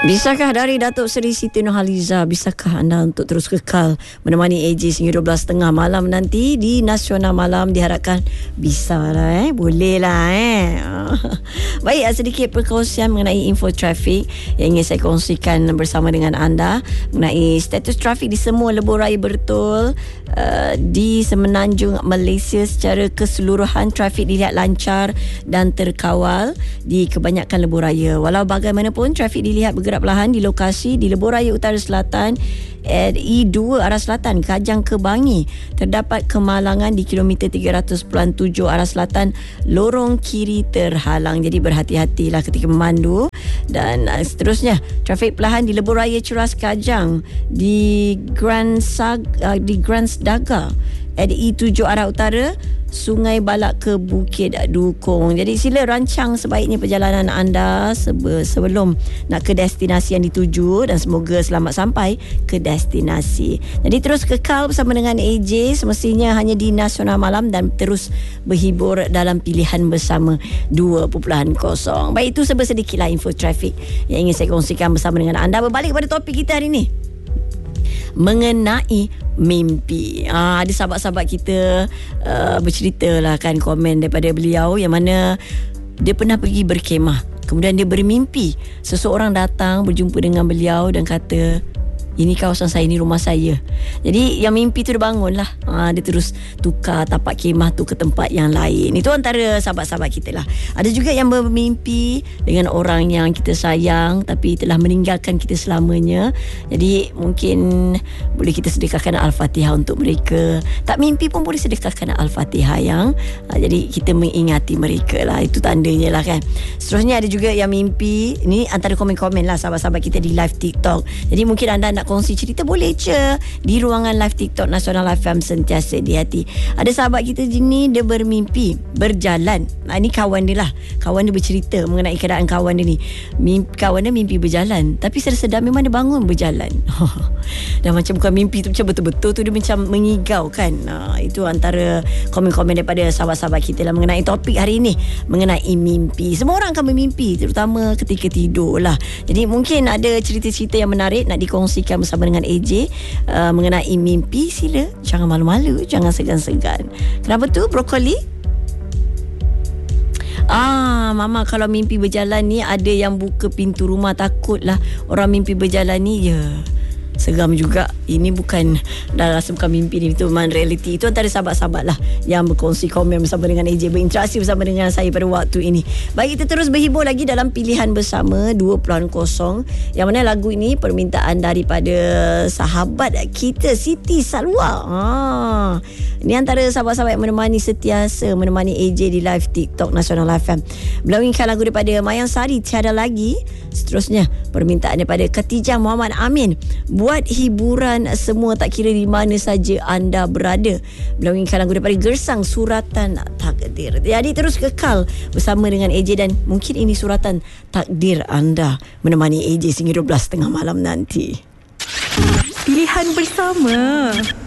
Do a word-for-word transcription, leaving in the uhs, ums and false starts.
Bisakah dari Datuk Seri Siti Nurhaliza, bisakah anda untuk terus kekal menemani A J sehingga dua belas tiga puluh malam nanti di Nasional Malam? Diharapkan bisa lah, eh? Boleh lah, eh? Baik, sedikit perkongsian mengenai info trafik yang ingin saya kongsikan bersama dengan anda mengenai status trafik di semua lebuh raya bertul uh, di Semenanjung Malaysia. Secara keseluruhan trafik dilihat lancar dan terkawal di kebanyakan lebuh raya. Walau bagaimanapun, trafik dilihat bergerak perlahan di lokasi di lebuh raya utara selatan R E dua arah selatan Kajang ke Bangi. Terdapat kemalangan di kilometer tiga ratus tujuh arah selatan, lorong kiri terhalang. Jadi berhati-hatilah ketika memandu. Dan uh, seterusnya, trafik perlahan di lebuh raya Ceras Kajang di Grand Sag, uh, di Grand Daga R E tujuh arah utara, Sungai Balak ke Bukit Dukung. Jadi sila rancang sebaiknya perjalanan anda sebelum nak ke destinasi yang dituju, dan semoga selamat sampai ke destinasi. Jadi terus kekal bersama dengan A J semestinya hanya di Nasional Malam dan terus berhibur dalam pilihan bersama dua titik kosong. Baik, itu sedikitlah info trafik yang ingin saya kongsikan bersama dengan anda. Berbalik kepada topik kita hari ini mengenai mimpi. Ah, ada sahabat-sahabat kita uh, bercerita lah kan, komen daripada beliau yang mana dia pernah pergi berkemah. Kemudian dia bermimpi seseorang datang berjumpa dengan beliau dan kata, ini kawasan saya, ini rumah saya. Jadi yang mimpi tu dia bangun lah. Ha, dia terus tukar tapak kemah tu ke tempat yang lain. Itu antara sahabat-sahabat kita lah. Ada juga yang bermimpi dengan orang yang kita sayang tapi telah meninggalkan kita selamanya. Jadi mungkin boleh kita sedekahkan Al-Fatihah untuk mereka. Tak mimpi pun boleh sedekahkan Al-Fatihah yang ha, jadi kita mengingati mereka lah. Itu tandanya lah kan. Seterusnya ada juga yang mimpi. Ini antara komen-komen lah sahabat-sahabat kita di live TikTok. Jadi mungkin anda nak kongsi cerita, boleh je di ruangan live TikTok Nasional F M, sentiasa di hati. Ada sahabat kita ni, dia bermimpi berjalan. Nah, ini kawan dia lah. Kawan dia bercerita mengenai keadaan kawan dia ni. Mimpi, kawan dia mimpi berjalan, tapi sedar-sedar memang dia bangun berjalan. Dan macam bukan mimpi tu, macam betul-betul tu dia macam mengigau kan. Nah, itu antara komen-komen daripada sahabat-sahabat kita lah mengenai topik hari ini, mengenai mimpi. Semua orang akan bermimpi, terutama ketika tidur lah. Jadi mungkin ada cerita-cerita yang menarik nak dikongsikan bersama dengan A J uh, mengenai mimpi. Sila, jangan malu-malu, jangan segan-segan. Kenapa tu brokoli? Ah, Mama kalau mimpi berjalan ni, ada yang buka pintu rumah, takutlah orang mimpi berjalan ni. Ya, seram juga. Ini bukan, dah rasa bukan mimpi ni, itu memang realiti. Itu antara sahabat-sahabat lah yang berkongsi komen bersama dengan A J, berinteraksi bersama dengan saya pada waktu ini. Baik, kita terus berhibur lagi dalam pilihan bersama dua titik kosong, yang mana lagu ini permintaan daripada sahabat kita Siti Salwa. Ah, ini antara sahabat-sahabat yang menemani, setiasa menemani A J di live TikTok Nasional F M. Beliau inginkan lagu daripada Mayang Sari, Tiada Lagi. Seterusnya permintaan daripada Khatijah Muhammad Amin, buat hiburan semua tak kira di mana saja anda berada. Beliau inginkan lagu daripada Gersang, Suratan Takdir. Jadi terus kekal bersama dengan A J, dan mungkin ini suratan takdir anda menemani A J sehingga dua belas tiga puluh malam nanti. Pilihan bersama.